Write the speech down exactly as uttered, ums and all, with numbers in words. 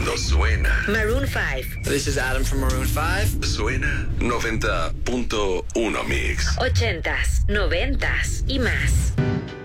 Cuando suena. Maroon five. This is Adam from Maroon five. Suena noventa punto uno Mix. Ochentas, noventas y más.